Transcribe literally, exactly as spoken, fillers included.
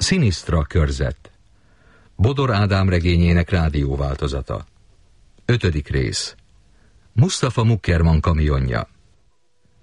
Sinisztra körzet. Bodor Ádám regényének rádióváltozata. Ötödik rész. Mustafa Mukerman kamionja.